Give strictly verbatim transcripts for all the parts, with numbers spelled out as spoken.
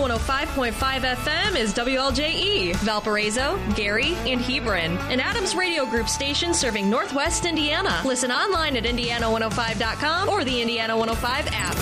one oh five point five F M is W L J E, Valparaiso, Gary, and Hebron, an Adams Radio Group station serving Northwest Indiana. Listen online at indiana one oh five dot com or the Indiana one oh five app.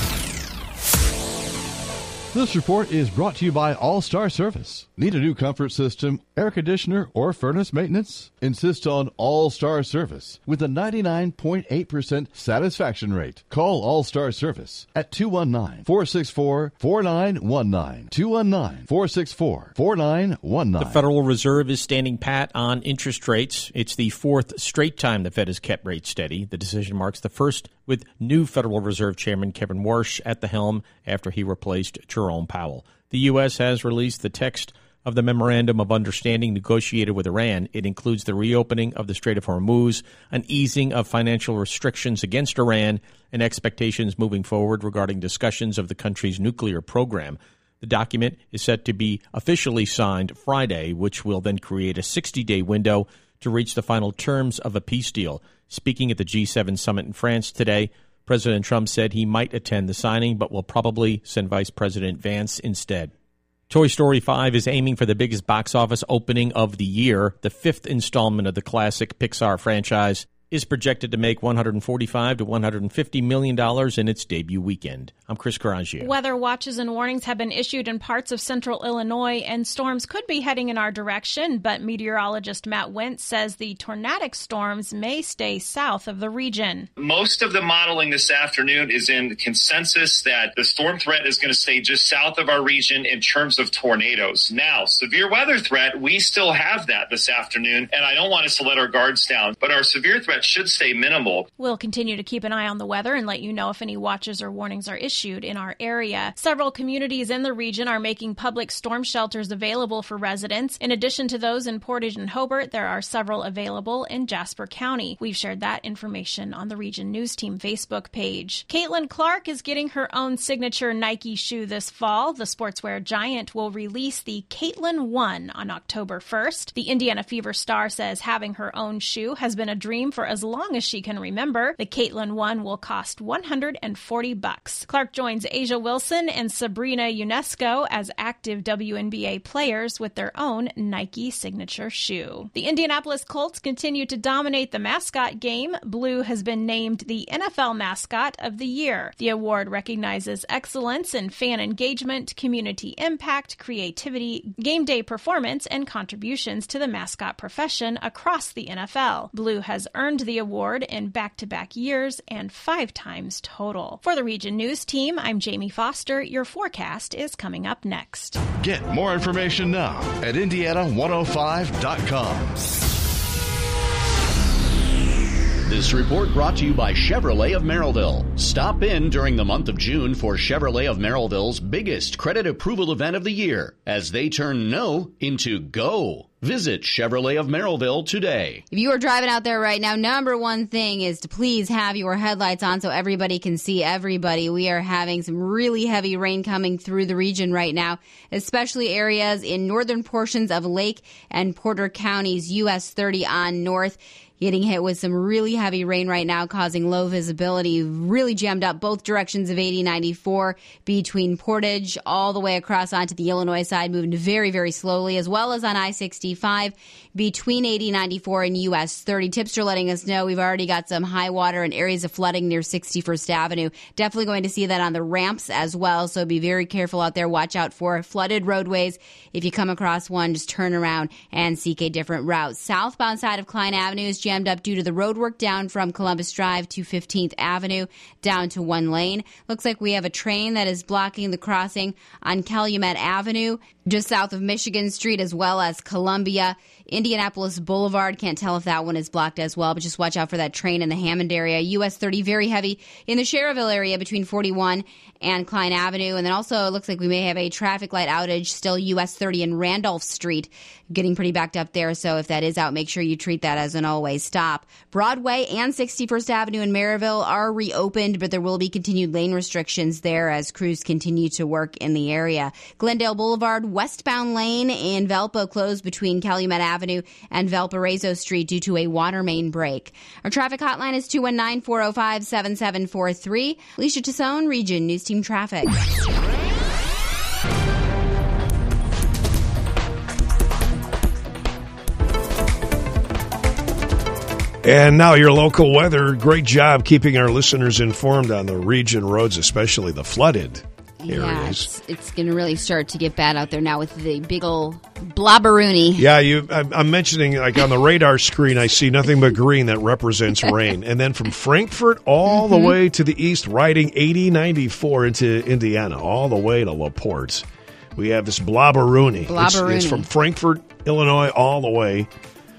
This report is brought to you by All-Star Service. Need a new comfort system, air conditioner, or furnace maintenance? Insist on All-Star Service with a ninety-nine point eight percent satisfaction rate. Call All-Star Service at two one nine, four six four, four nine one nine. two one nine, four six four, four nine one nine. The Federal Reserve is standing pat on interest rates. It's the fourth straight time the Fed has kept rates steady. The decision marks the first with new Federal Reserve Chairman Kevin Warsh at the helm after he replaced Jerome Powell. The U S has released the text of the Memorandum of Understanding negotiated with Iran. It includes the reopening of the Strait of Hormuz, an easing of financial restrictions against Iran, and expectations moving forward regarding discussions of the country's nuclear program. The document is set to be officially signed Friday, which will then create a sixty-day window to reach the final terms of a peace deal. Speaking at the G seven summit in France today, President Trump said he might attend the signing, but will probably send Vice President Vance instead. Toy Story five is aiming for the biggest box office opening of the year. The fifth installment of the classic Pixar franchise is projected to make one hundred forty-five to one hundred fifty million dollars in its debut weekend. I'm Chris Carragio. Weather watches and warnings have been issued in parts of central Illinois, and storms could be heading in our direction, but meteorologist Matt Wentz says the tornadic storms may stay south of the region. Most of the modeling this afternoon is in consensus that the storm threat is going to stay just south of our region in terms of tornadoes. Now, severe weather threat, we still have that this afternoon, and I don't want us to let our guards down, but our severe threat should stay minimal. We'll continue to keep an eye on the weather and let you know if any watches or warnings are issued in our area. Several communities in the region are making public storm shelters available for residents. In addition to those in Portage and Hobart, there are several available in Jasper County. We've shared that information on the Region News Team Facebook page. Caitlin Clark is getting her own signature Nike shoe this fall. The sportswear giant will release the Caitlin One on October first. The Indiana Fever star says having her own shoe has been a dream for as long as she can remember. The Caitlin One will cost one hundred forty bucks. Clark joins Asia Wilson and Sabrina Ionesco as active W N B A players with their own Nike signature shoe. The Indianapolis Colts continue to dominate the mascot game. Blue has been named the N F L Mascot of the Year. The award recognizes excellence in fan engagement, community impact, creativity, game day performance, and contributions to the mascot profession across the N F L. Blue has earned the award in back-to-back years and five times total. For the Region News Team, I'm Jamie Foster. Your forecast is coming up next. Get more information now at indiana one oh five dot com. This report brought to you by Chevrolet of Merrillville. Stop in during the month of June for Chevrolet of Merrillville's biggest credit approval event of the year as they turn no into go. Visit Chevrolet of Merrillville today. If you are driving out there right now, number one thing is to please have your headlights on so everybody can see everybody. We are having some really heavy rain coming through the region right now, especially areas in northern portions of Lake and Porter counties, U S thirty on north. Getting hit with some really heavy rain right now, causing low visibility, really jammed up both directions of eighty ninety-four between Portage all the way across onto the Illinois side, moving very, very slowly, as well as on I sixty-five between eighty ninety-four and U S thirty. Tips are letting us know we've already got some high water and areas of flooding near sixty-first Avenue. Definitely going to see that on the ramps as well, so be very careful out there. Watch out for flooded roadways. If you come across one, just turn around and seek a different route. Southbound side of Klein Avenue is jammed up due to the road work down from Columbus Drive to fifteenth Avenue down to one lane. Looks like we have a train that is blocking the crossing on Calumet Avenue just south of Michigan Street, as well as Columbia. Indianapolis Boulevard, can't tell if that one is blocked as well, but just watch out for that train in the Hammond area. U S thirty, very heavy in the Cherville area between forty-one and Klein Avenue. And then also it looks like we may have a traffic light outage still U S thirty and Randolph Street, getting pretty backed up there. So if that is out, make sure you treat that as an always stop. Broadway and sixty-first Avenue in Maryville are reopened, but there will be continued lane restrictions there as crews continue to work in the area. Glendale Boulevard, westbound lane in Valpo closed between Calumet Avenue and Valparaiso Street due to a water main break. Our traffic hotline is two one nine, four oh five, seven seven four three. Alicia Tassone, Region News Team Traffic. And now your local weather. Great job keeping our listeners informed on the region roads, especially the flooded areas. Yeah, it's, it's going to really start to get bad out there now with the big old blobberoony. Yeah, you. I'm, I'm mentioning, like on the radar screen, I see nothing but green that represents rain. And then from Frankfort all mm-hmm. the way to the east, riding eighty ninety-four into Indiana, all the way to LaPorte. We have this blobberoony. Blobberoony. It's, it's from Frankfort, Illinois, all the way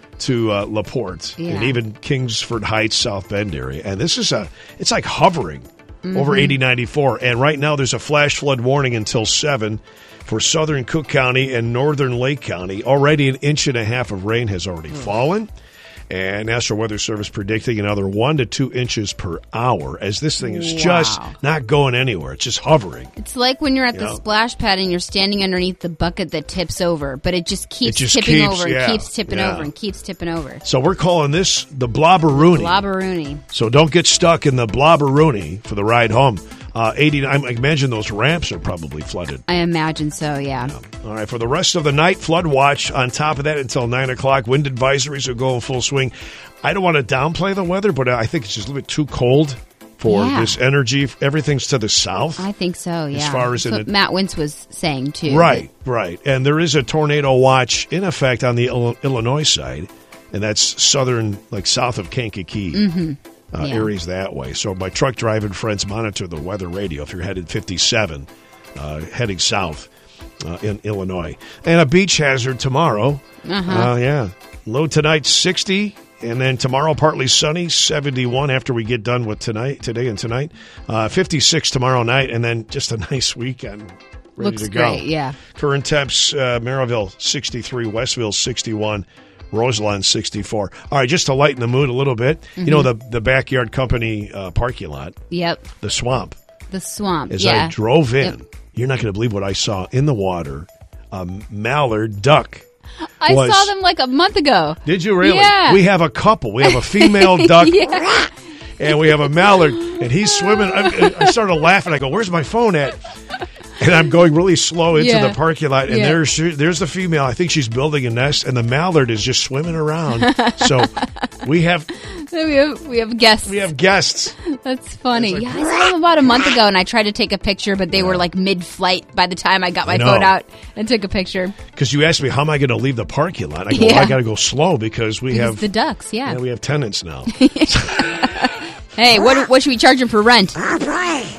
to uh, LaPorte, yeah. and even Kingsford Heights, South Bend area. And this is a, it's like hovering mm-hmm. over eighty ninety-four. And right now there's a flash flood warning until seven for southern Cook County and northern Lake County. Already an inch and a half of rain has already mm. fallen. And National Weather Service predicting another one to two inches per hour as this thing is wow. just not going anywhere. It's just hovering. It's like when you're at you the know? splash pad and you're standing underneath the bucket that tips over, but it just keeps it just tipping keeps, over and yeah, keeps tipping yeah. over and keeps tipping over. So we're calling this the blobberoony. Blobberoony. So don't get stuck in the blobberoony for the ride home. Uh, eighty. I imagine those ramps are probably flooded. I imagine so, yeah. yeah. All right. For the rest of the night, flood watch on top of that until nine o'clock. Wind advisories will go in full swing. I don't want to downplay the weather, but I think it's just a little bit too cold for yeah. this energy. Everything's to the south. I think so, yeah. As far as That's in what a, Matt Wentz was saying, too. Right, right. And there is a tornado watch in effect on the Illinois side, and that's southern, like south of Kankakee. Mm-hmm. Uh, yeah. areas that way. So my truck driving friends monitor the weather radio if you're headed fifty-seven, uh, heading south uh, in Illinois. And a beach hazard tomorrow. Uh-huh. Uh, yeah. Low tonight, sixty. And then tomorrow, partly sunny, seventy-one after we get done with tonight, today and tonight. Uh, fifty-six tomorrow night, and then just a nice weekend. Ready Looks to go. great, yeah. Current temps, uh, Maryville, sixty-three, Westville, sixty-one. Roselawn, sixty-four. All right, just to lighten the mood a little bit, mm-hmm. you know the the Backyard Company uh, parking lot? Yep. The swamp. The swamp, As yeah. I drove in, yep. you're not going to believe what I saw in the water. A mallard duck. I was, saw them like a month ago. Did you really? Yeah. We have a couple. We have a female duck. yeah. And we have a mallard, and he's swimming. I, I started laughing. I go, where's my phone at? And I'm going really slow into yeah. the parking lot, and yeah. there's there's the female. I think she's building a nest, and the mallard is just swimming around. So we have we have we have guests. We have guests. That's funny. Like, yeah, I saw them about a month ago, and I tried to take a picture, but they yeah. were like mid-flight by the time I got my I phone out and took a picture. Because you asked me, how am I going to leave the parking lot? I go, yeah. well, I got to go slow because we because have the ducks. Yeah, yeah we have tenants now. Hey, what what should we charge them for rent?